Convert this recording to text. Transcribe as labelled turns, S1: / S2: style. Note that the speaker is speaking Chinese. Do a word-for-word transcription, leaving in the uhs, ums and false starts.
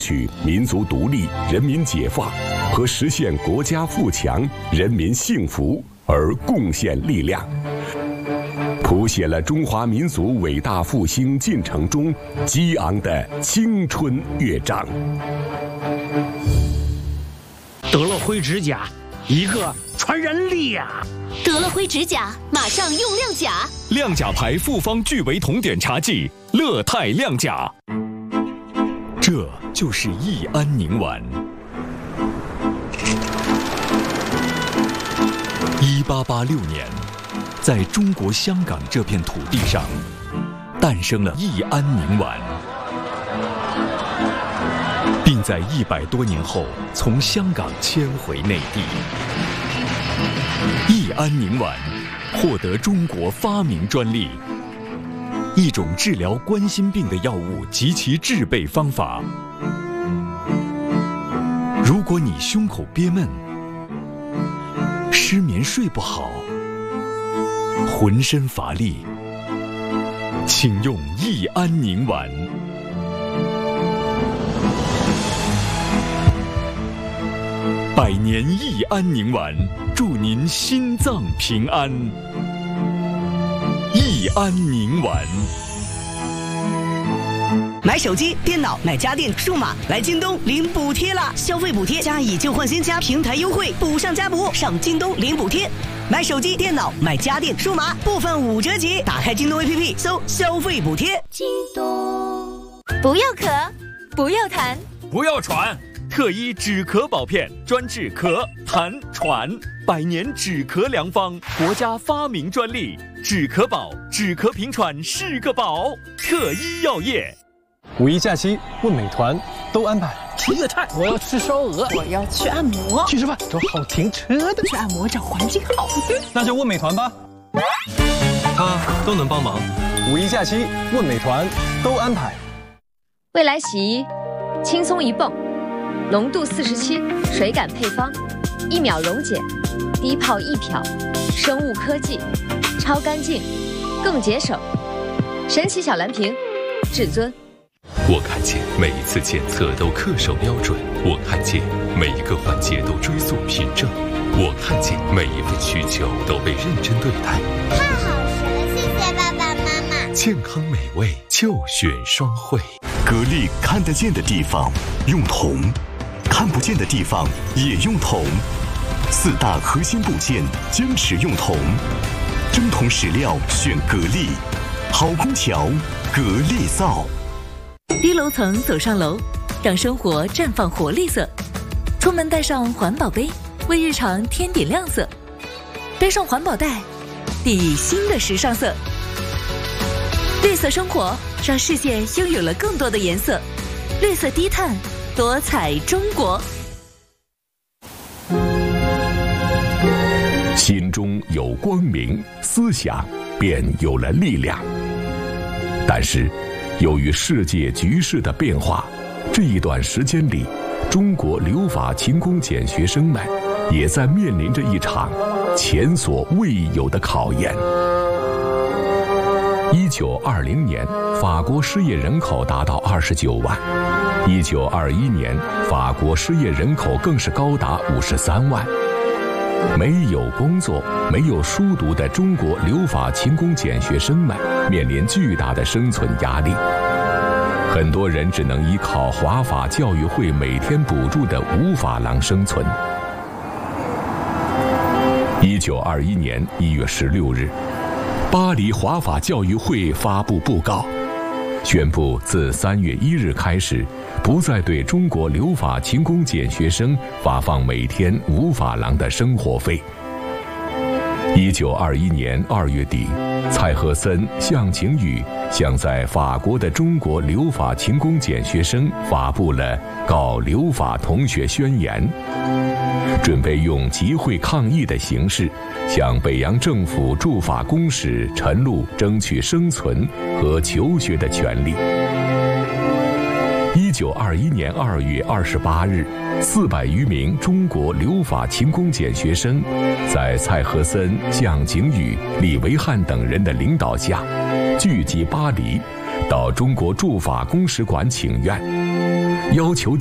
S1: 取民族独立、人民解放和实现国家富强、人民幸福而贡献力量，谱写了中华民族伟大复兴进程中激昂的青春乐章。
S2: 得了灰指甲，一个传染力呀！
S3: 得了灰指甲，马上用亮甲。
S4: 亮甲牌复方聚维酮碘茶剂，乐泰亮甲。这就是益安宁丸。一八八六年，在中国香港这片土地上，诞生了益安宁丸，并在一百多年后从香港迁回内地。益安宁丸获得中国发明专利。一种治疗冠心病的药物及其制备方法。如果你胸口憋闷、失眠睡不好、浑身乏力，请用益安宁丸。百年益安宁丸，祝您心脏平安。益安宁丸。
S5: 买手机、电脑、买家电、数码，来京东领补贴啦！消费补贴加以旧换新加平台优惠，补上加补，上京东领补贴。买手机、电脑、买家电、数码，部分五折起。打开京东 A P P， 搜消费补贴。
S3: 京东。不要咳，不要痰，
S4: 不要喘。特一止咳宝片，专治咳、痰、喘，百年止咳良方，国家发明专利。止咳宝，止咳平喘是个宝。特一药业。
S6: 五一假期问美团都安排。
S2: 吃粤菜，我要吃烧鹅，
S7: 我要去按摩，
S6: 去吃饭找好停车的，
S7: 去按摩找环境好的，
S6: 那就问美团吧，他都能帮忙。五一假期问美团都安排。
S8: 未来洗衣，轻松一泵，浓度四十七，水感配方，一秒溶解，低泡一漂，生物科技，超干净，更节省，神奇小蓝瓶，至尊。
S9: 我看见每一次检测都恪守标准，我看见每一个环节都追溯凭证，我看见每一份需求都被认真对待。
S10: 太好吃了，谢谢爸爸妈妈。
S9: 健康美味就选双汇。
S1: 格力看得见的地方用铜，看不见的地方也用铜，四大核心部件坚持用铜，真铜实料选格力，好空调格力造。
S11: 低楼层走上楼，让生活绽放活力色。出门带上环保杯，为日常添点亮色。背上环保袋，定义新的时尚色。绿色生活，让世界拥有了更多的颜色。绿色低碳，多彩中国。
S1: 心中有光明，思想便有了力量。但是由于世界局势的变化，这一段时间里，中国留法勤工俭学生们也在面临着一场前所未有的考验。一九二零年，法国失业人口达到二十九万；一九二一年，法国失业人口更是高达五十三万。没有工作、没有书读的中国留法勤工俭学生们面临巨大的生存压力，很多人只能依靠华法教育会每天补助的五法郎生存。一九二一年一月十六日，巴黎华法教育会发布布告，宣布自三月一日开始，不再对中国留法勤工俭学生发放每天五法郎的生活费。一九二一年二月底，蔡和森、向晴雨向在法国的中国留法勤工俭学生发布了告留法同学宣言，准备用集会抗议的形式向北洋政府驻法公使陈露争取生存和求学的权利。一九二一年二月二十八日，四百余名中国留法勤工俭学生，在蔡和森、向景宇、李维汉等人的领导下，聚集巴黎，到中国驻法公使馆请愿， 要求